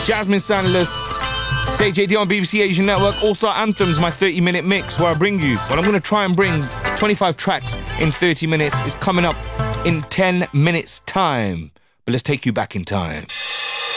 Jasmine Sandless. It's AJD on BBC Asian Network. All-Star Anthems, my 30-minute mix where I bring you. Well, I'm going to try and bring 25 tracks in 30 minutes. It's coming up in 10 minutes' time. But let's take you back in time.